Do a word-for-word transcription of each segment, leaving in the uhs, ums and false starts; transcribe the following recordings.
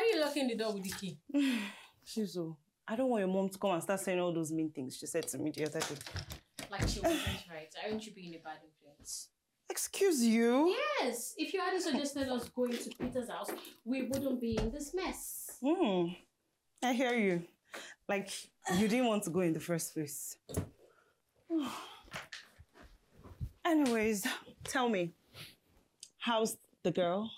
are you locking the door with the key? Shizu, I don't want your mom to come and start saying all those mean things she said to me the other day. Like she wasn't right. Aren't you being a bad influence? Excuse you? Yes. If you hadn't suggested us going to Peter's house, we wouldn't be in this mess. Hmm. I hear you. Like, you didn't want to go in the first place. Anyways, tell me, how's the girl?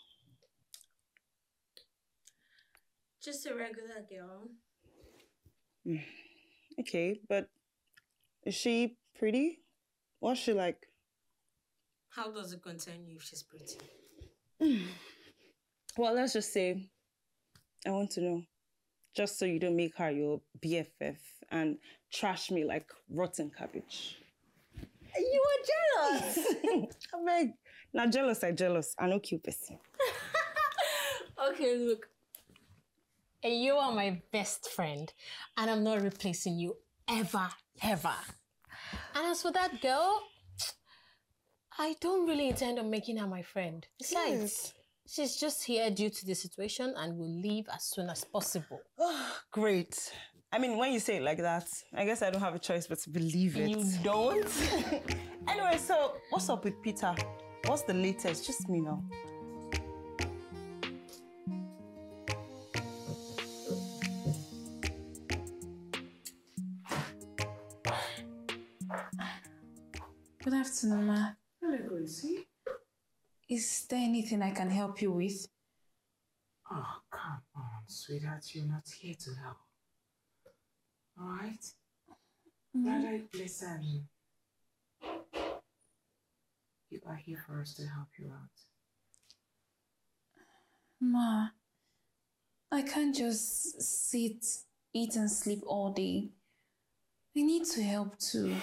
Just a regular girl. Mm. Okay, but is she pretty? What's she like? How does it concern you if she's pretty? Mm. Well, let's just say, I want to know. Just so you don't make her your B F F and trash me like rotten cabbage. You are jealous! I beg. Now jealous, I jealous. I no cute person. Okay, look. You are my best friend, and I'm not replacing you ever, ever. And as for that girl, I don't really intend on making her my friend. Besides, yes. She's just here due to the situation and will leave as soon as possible. Oh, great. I mean, when you say it like that, I guess I don't have a choice but to believe it. You don't? Anyway, so what's up with Peter? What's the latest? Just me now. Good afternoon, ma. Hello, Gracie. Is there anything I can help you with? Oh, come on, sweetheart. You're not here to help. All right? Mm-hmm. Rather, listen. You are here for us to help you out. Ma, I can't just sit, eat and sleep all day. I need to help too.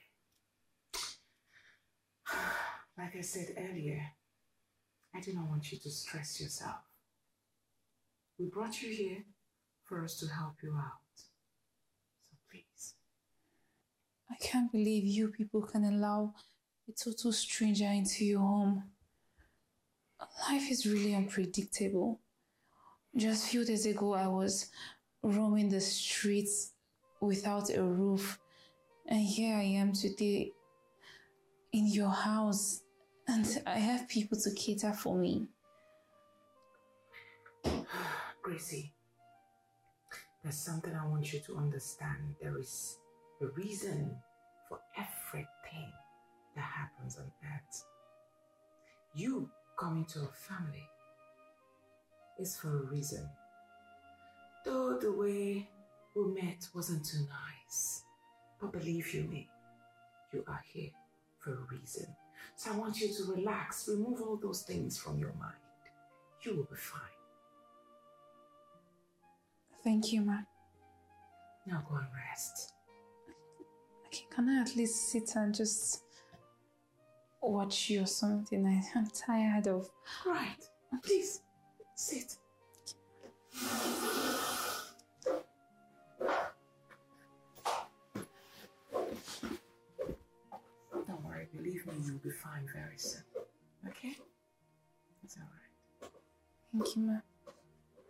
Like I said earlier, I do not want you to stress yourself. We brought you here for us to help you out. So please. I can't believe you people can allow a total stranger into your home. Life is really unpredictable. Just a few days ago, I was roaming the streets without a roof. And here I am today in your house. And I have people to cater for me. Gracie, there's something I want you to understand. There is a reason for everything that happens on earth. You coming to a family is for a reason. Though the way we met wasn't too nice. But believe you me, you are here for a reason. So I want you to relax, remove all those things from your mind. You will be fine. Thank you, ma. Now go and rest. Okay, can I at least sit and just watch you or something? I, I'm tired of... Right. Please, sit. Don't worry, believe me, you'll be fine very soon. Okay? It's all right. Thank you, ma.